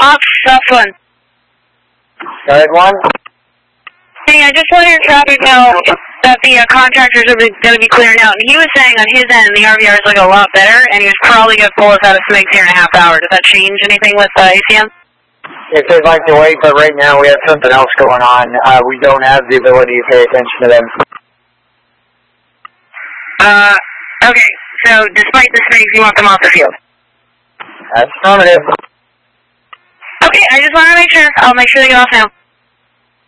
That's one. Go ahead, one. Hey, I just wanted your traffic know that the contractors are going to be clearing out. And he was saying on his end the RVR is like a lot better, and he was probably going to pull us out of Smigs here in a half hour. Does that change anything with ACM? If they'd like to wait, but right now we have something else going on. We don't have the ability to pay attention to them. Okay. So despite the Smigs, you want them off the field? That's affirmative. Okay, I just want to make sure. I'll make sure they get off now.